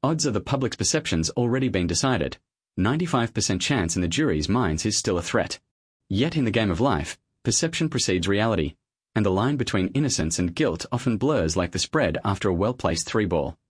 Odds are the public's perception's already been decided. 95% chance in the jury's minds is still a threat. Yet in the game of life, perception precedes reality, and the line between innocence and guilt often blurs like the spread after a well-placed 3-ball.